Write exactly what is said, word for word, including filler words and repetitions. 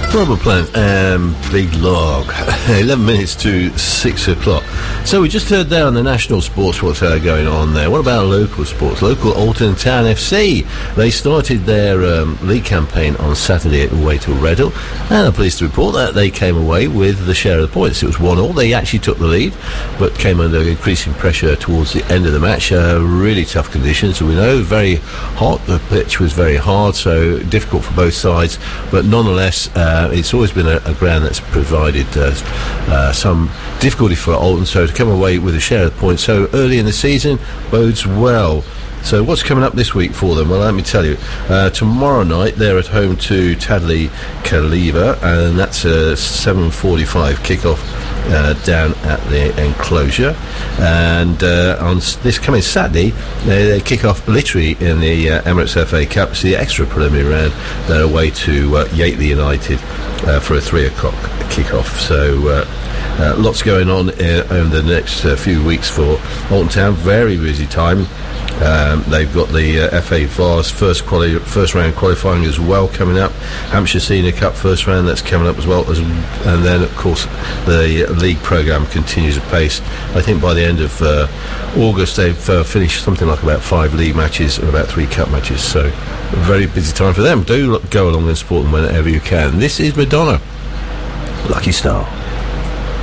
Robert Plant and Big Log. eleven minutes to six o'clock. So we just heard there on the national sports what's uh, going on there. What about local sports? Local Alton Town F C. They started their um, league campaign on Saturday away to Reddell, and I'm pleased to report that they came away with the share of the points. It was one all. They actually took the lead, but came under increasing pressure towards the end of the match. Uh, really tough conditions, we know. Very hot. The pitch was very hard, so difficult for both sides. But nonetheless, uh, it's always been a, a ground that's provided uh, uh, some difficulty for Alton. So to come away with a share of the points so early in the season bodes well. So what's coming up this week for them? Well, let me tell you. Uh, tomorrow night they're at home to Tadley Caliva, and that's a seven forty-five kickoff uh, down at the enclosure. And uh, on this coming Saturday, they, they kick off literally in the uh, Emirates F A Cup. It's the extra preliminary round. They're away to uh, Yateley United uh, for a three o'clock kickoff. So uh, uh, lots going on uh, over the next uh, few weeks for Alton Town. Very busy time. Um, they've got the uh, F A Vars first quali- first round qualifying as well coming up. Hampshire Senior Cup first round, that's coming up as well, as, and then of course the uh, league programme continues apace. I think by the end of uh, August they've uh, finished something like about five league matches and about three cup matches. So a very busy time for them. Do go along and support them whenever you can. This is Madonna, Lucky Star.